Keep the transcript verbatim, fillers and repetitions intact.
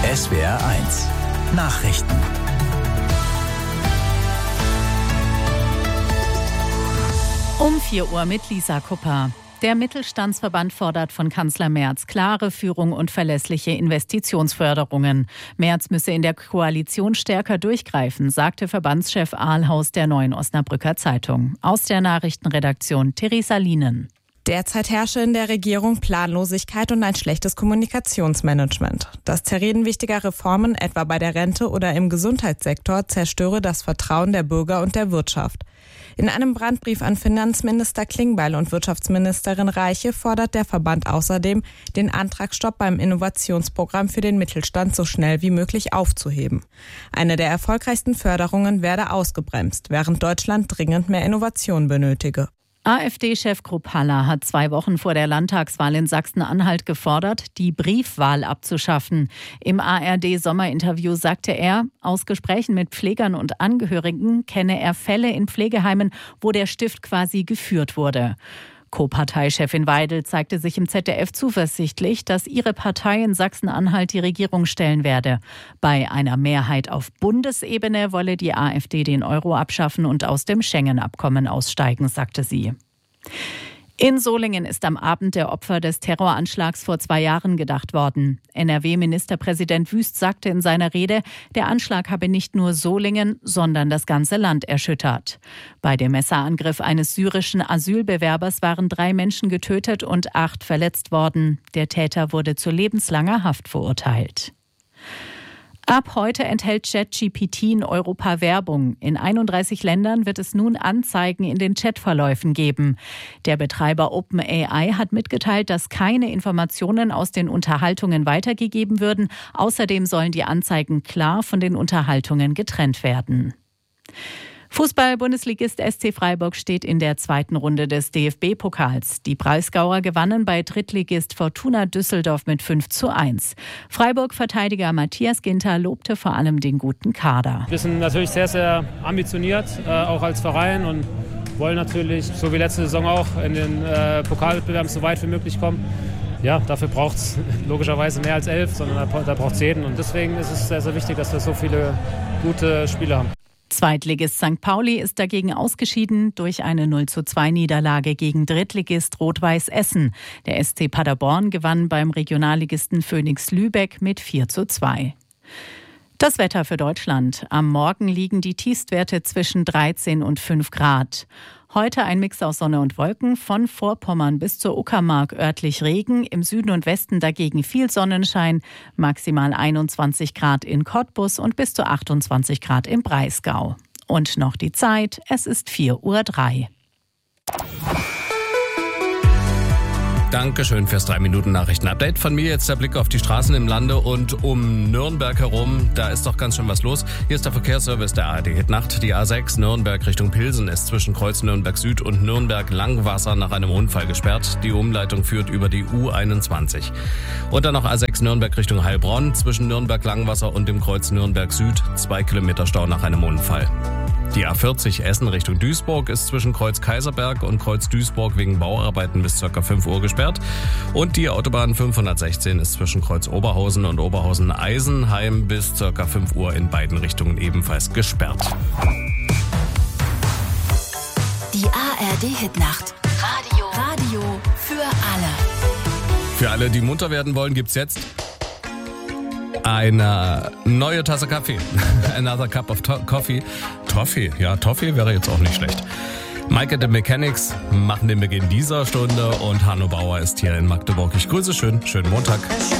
S W R eins Nachrichten. Um vier Uhr mit Lisa Kupper. Der Mittelstandsverband fordert von Kanzler Merz klare Führung und verlässliche Investitionsförderungen. Merz müsse in der Koalition stärker durchgreifen, sagte Verbandschef Ahlhaus der Neuen Osnabrücker Zeitung. Aus der Nachrichtenredaktion Theresa Lienen. Derzeit herrsche in der Regierung Planlosigkeit und ein schlechtes Kommunikationsmanagement. Das Zerreden wichtiger Reformen, etwa bei der Rente oder im Gesundheitssektor, zerstöre das Vertrauen der Bürger und der Wirtschaft. In einem Brandbrief an Finanzminister Klingbeil und Wirtschaftsministerin Reiche fordert der Verband außerdem, den Antragsstopp beim Innovationsprogramm für den Mittelstand so schnell wie möglich aufzuheben. Eine der erfolgreichsten Förderungen werde ausgebremst, während Deutschland dringend mehr Innovation benötige. AfD-Chef Kruppalla hat zwei Wochen vor der Landtagswahl in Sachsen-Anhalt gefordert, die Briefwahl abzuschaffen. Im A R D-Sommerinterview sagte er, aus Gesprächen mit Pflegern und Angehörigen kenne er Fälle in Pflegeheimen, wo der Stift quasi geführt wurde. Co-Parteichefin Weidel zeigte sich im Z D F zuversichtlich, dass ihre Partei in Sachsen-Anhalt die Regierung stellen werde. Bei einer Mehrheit auf Bundesebene wolle die AfD den Euro abschaffen und aus dem Schengen-Abkommen aussteigen, sagte sie. In Solingen ist am Abend der Opfer des Terroranschlags vor zwei Jahren gedacht worden. N R W-Ministerpräsident Wüst sagte in seiner Rede, der Anschlag habe nicht nur Solingen, sondern das ganze Land erschüttert. Bei dem Messerangriff eines syrischen Asylbewerbers waren drei Menschen getötet und acht verletzt worden. Der Täter wurde zu lebenslanger Haft verurteilt. Ab heute enthält ChatGPT in Europa Werbung. In einunddreißig Ländern wird es nun Anzeigen in den Chatverläufen geben. Der Betreiber OpenAI hat mitgeteilt, dass keine Informationen aus den Unterhaltungen weitergegeben würden. Außerdem sollen die Anzeigen klar von den Unterhaltungen getrennt werden. Fußball-Bundesligist S C Freiburg steht in der zweiten Runde des D F B-Pokals. Die Breisgauer gewannen bei Drittligist Fortuna Düsseldorf mit fünf zu eins. Freiburg-Verteidiger Matthias Ginter lobte vor allem den guten Kader. Wir sind natürlich sehr, sehr ambitioniert, äh, auch als Verein, und wollen natürlich, so wie letzte Saison auch, in den äh, Pokalwettbewerben so weit wie möglich kommen. Ja, dafür braucht es logischerweise mehr als elf, sondern da, da braucht es jeden. Und deswegen ist es sehr, sehr wichtig, dass wir so viele gute Spieler haben. Zweitligist Sankt Pauli ist dagegen ausgeschieden durch eine null zu zwei Niederlage gegen Drittligist Rot-Weiß Essen. Der S C Paderborn gewann beim Regionalligisten Phoenix Lübeck mit vier zu zwei. Das Wetter für Deutschland. Am Morgen liegen die Tiefstwerte zwischen dreizehn und fünf Grad. Heute ein Mix aus Sonne und Wolken, von Vorpommern bis zur Uckermark örtlich Regen, im Süden und Westen dagegen viel Sonnenschein, maximal einundzwanzig Grad in Cottbus und bis zu achtundzwanzig Grad im Breisgau. Und noch die Zeit, es ist vier Uhr drei. Dankeschön fürs drei Minuten Nachrichten-Update. Von mir jetzt der Blick auf die Straßen im Lande und um Nürnberg herum. Da ist doch ganz schön was los. Hier ist der Verkehrsservice der A R D Hit-Nacht. Die A sechs Nürnberg Richtung Pilsen ist zwischen Kreuz Nürnberg Süd und Nürnberg Langwasser nach einem Unfall gesperrt. Die Umleitung führt über die U einundzwanzig. Und dann noch A sechs Nürnberg Richtung Heilbronn zwischen Nürnberg Langwasser und dem Kreuz Nürnberg Süd. Zwei Kilometer Stau nach einem Unfall. Die A vierzig Essen Richtung Duisburg ist zwischen Kreuz Kaiserberg und Kreuz Duisburg wegen Bauarbeiten bis ca. fünf Uhr gesperrt. Und die Autobahn fünfhundertsechzehn ist zwischen Kreuz Oberhausen und Oberhausen-Eisenheim bis ca. fünf Uhr in beiden Richtungen ebenfalls gesperrt. Die A R D-Hit-Nacht. Radio. Radio für alle. Für alle, die munter werden wollen, gibt's jetzt eine neue Tasse Kaffee. Another cup of to- coffee. Toffee, ja, Toffee wäre jetzt auch nicht schlecht. Mike and the Mechanics machen den Beginn dieser Stunde und Hanno Bauer ist hier in Magdeburg. Ich grüße schön, schönen Montag.